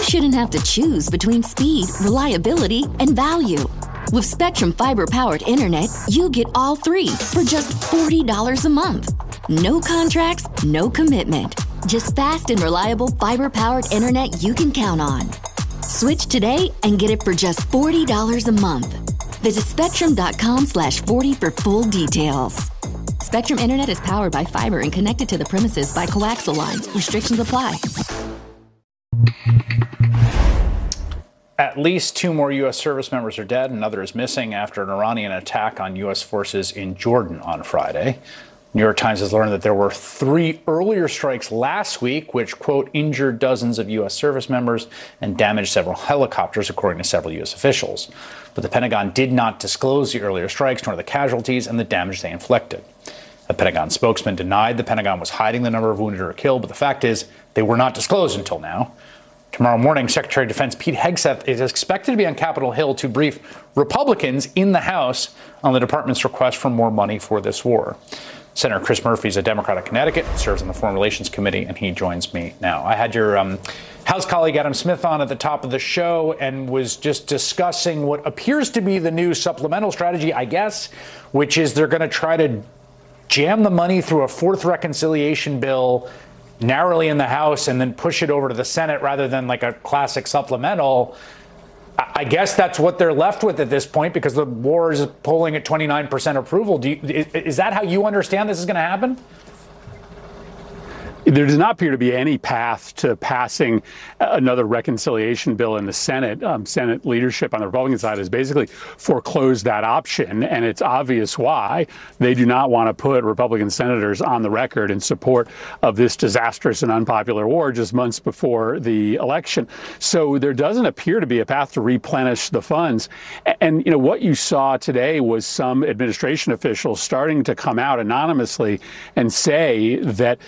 shouldn't have to choose between speed, reliability, and value. With Spectrum Fiber-powered internet, you get all three for just $40 a month. No contracts, no commitment. Just fast and reliable fiber-powered internet you can count on. Switch today and get it for just $40 a month. Visit spectrum.com/40 for full details. Spectrum Internet is powered by fiber and connected to the premises by coaxial lines. Restrictions apply. At least 2 more U.S. service members are dead. Another is missing after an Iranian attack on U.S. forces in Jordan on Friday. New York Times has learned that there were 3 earlier strikes last week, which, quote, injured dozens of U.S. service members and damaged several helicopters, according to several U.S. officials. But the Pentagon did not disclose the earlier strikes, nor the casualties and the damage they inflicted. A Pentagon spokesman denied the Pentagon was hiding the number of wounded or killed, but the fact is they were not disclosed until now. Tomorrow morning, Secretary of Defense Pete Hegseth is expected to be on Capitol Hill to brief Republicans in the House on the department's request for more money for this war. Senator Chris Murphy is a Democrat of Connecticut, serves on the Foreign Relations Committee, and he joins me now. I had your House colleague Adam Smith on at the top of the show and was just discussing what appears to be the new supplemental strategy, I guess, which is they're going to try to jam the money through a 4th reconciliation bill narrowly in the House and then push it over to the Senate rather than like a classic supplemental. I guess that's what they're left with at this point because the war is polling at 29% approval. Is that how you understand this is going to happen? There does not appear to be any path to passing another reconciliation bill in the Senate. Senate leadership on the Republican side has basically foreclosed that option, and it's obvious why. They do not want to put Republican senators on the record in support of this disastrous and unpopular war just months before the election. So there doesn't appear to be a path to replenish the funds. And, you know, what you saw today was some administration officials starting to come out anonymously and say that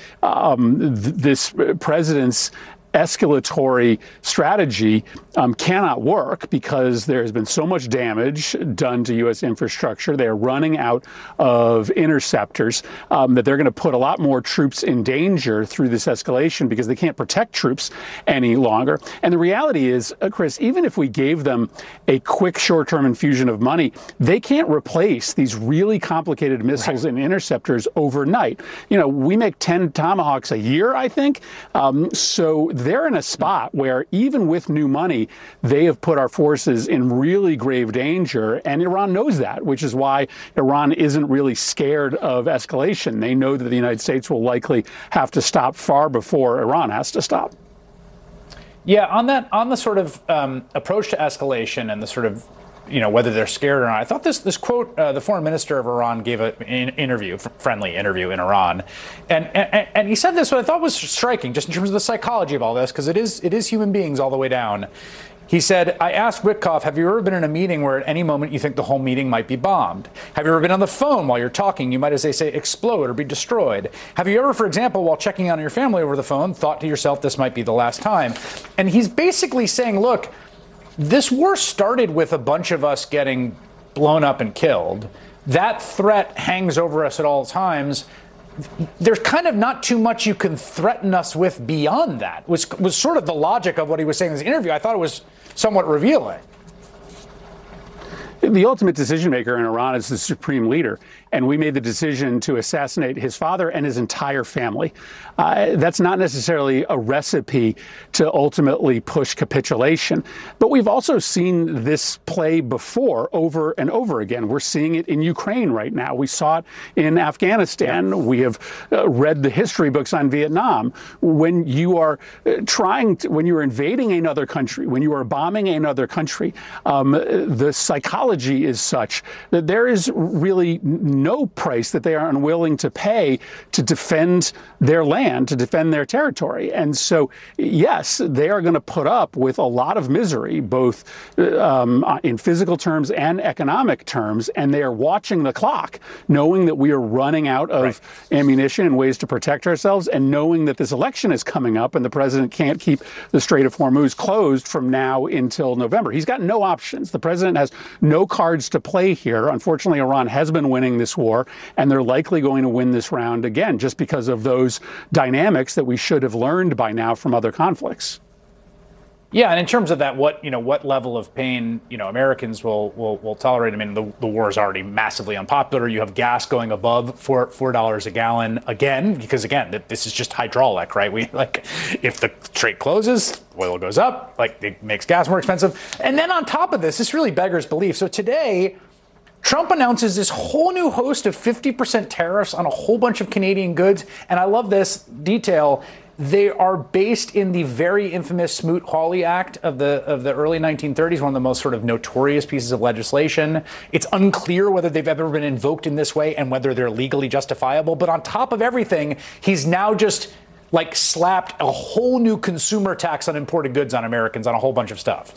this president's escalatory strategy cannot work because there has been so much damage done to U.S. infrastructure. They are running out of interceptors, that they're going to put a lot more troops in danger through this escalation because they can't protect troops any longer. And the reality is, Chris, even if we gave them a quick short-term infusion of money, they can't replace these really complicated missiles and interceptors overnight. You know, we make 10 Tomahawks a year, I think. So they're in a spot where even with new money, they have put our forces in really grave danger. And Iran knows that, which is why Iran isn't really scared of escalation. They know that the United States will likely have to stop far before Iran has to stop. Yeah, on the sort of approach to escalation and the sort of, you know, whether they're scared or not. I thought this quote, the foreign minister of Iran gave an interview, friendly interview in Iran. And he said this, what I thought was striking, just in terms of the psychology of all this, because it is human beings all the way down. He said, I asked Witkoff, have you ever been in a meeting where at any moment you think the whole meeting might be bombed? Have you ever been on the phone while you're talking, you might, as they say, explode or be destroyed? Have you ever, for example, while checking on your family over the phone, thought to yourself, this might be the last time? And he's basically saying, look, this war started with a bunch of us getting blown up and killed. That threat hangs over us at all times. There's kind of not too much you can threaten us with beyond that, was sort of the logic of what he was saying in this interview. I thought it was somewhat revealing. The ultimate decision maker in Iran is the supreme leader, and we made the decision to assassinate his father and his entire family. That's not necessarily a recipe to ultimately push capitulation, but we've also seen this play before over and over again. We're seeing it in Ukraine right now. We saw it in Afghanistan. Yeah. We have read the history books on Vietnam. When you are when you are invading another country, when you are bombing another country, the psychology is such that there is really no price that they are unwilling to pay to defend their land, to defend their territory. And so, yes, they are going to put up with a lot of misery, both in physical terms and economic terms, and they are watching the clock, knowing that we are running out of ammunition and ways to protect ourselves, and knowing that this election is coming up and the president can't keep the Strait of Hormuz closed from now until November. He's got no options. The president has no cards to play here. Unfortunately, Iran has been winning this war, and they're likely going to win this round again, just because of those dynamics that we should have learned by now from other conflicts. Yeah, and in terms of that, what level of pain Americans will tolerate? I mean, the war is already massively unpopular. You have gas going above $4 a gallon again, because this is just hydraulic, right? If the strait closes, oil goes up, it makes gas more expensive, and then on top of this really beggars belief. So today, Trump announces this whole new host of 50% tariffs on a whole bunch of Canadian goods, and I love this detail. They are based in the very infamous Smoot-Hawley Act of the early 1930s, one of the most sort of notorious pieces of legislation. It's unclear whether they've ever been invoked in this way and whether they're legally justifiable. But on top of everything, he's now just slapped a whole new consumer tax on imported goods on Americans on a whole bunch of stuff.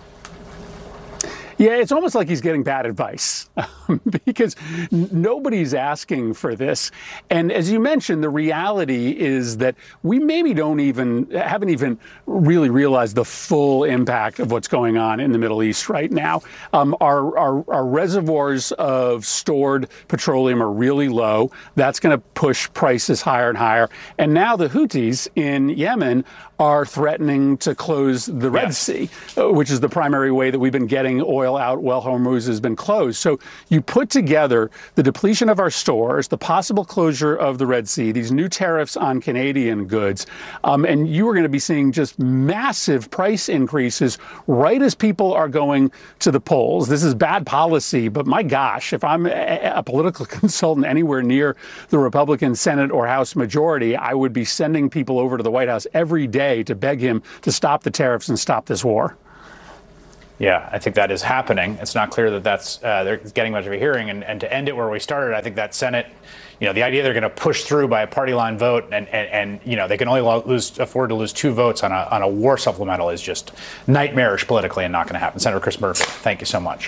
Yeah, it's almost like he's getting bad advice because nobody's asking for this. And as you mentioned, the reality is that we maybe haven't even really realized the full impact of what's going on in the Middle East right now. Our reservoirs of stored petroleum are really low. That's going to push prices higher and higher. And now the Houthis in Yemen are threatening to close the Red Sea, which is the primary way that we've been getting oil out while Hormuz has been closed. So you put together the depletion of our stores, the possible closure of the Red Sea, these new tariffs on Canadian goods, and you are going to be seeing just massive price increases right as people are going to the polls. This is bad policy, but my gosh, if I'm a political consultant anywhere near the Republican Senate or House majority, I would be sending people over to the White House every day to beg him to stop the tariffs and stop this war. Yeah, I think that is happening. It's not clear that they're getting much of a hearing. And to end it where we started, I think that Senate, the idea they're going to push through by a party line vote and they can only afford to lose 2 votes on a war supplemental is just nightmarish politically and not going to happen. Senator Chris Murphy, thank you so much.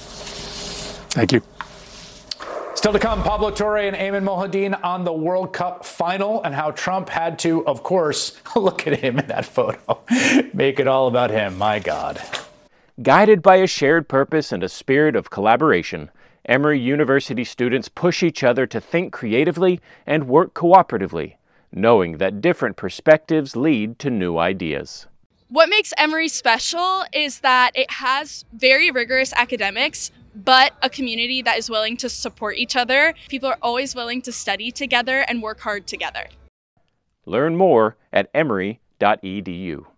Thank you. Still to come, Pablo Torre and Ayman Mohadin on the World Cup final and how Trump had to, of course, look at him in that photo, make it all about him. My God. Guided by a shared purpose and a spirit of collaboration, Emory University students push each other to think creatively and work cooperatively, knowing that different perspectives lead to new ideas. What makes Emory special is that it has very rigorous academics, but a community that is willing to support each other. People are always willing to study together and work hard together. Learn more at emory.edu.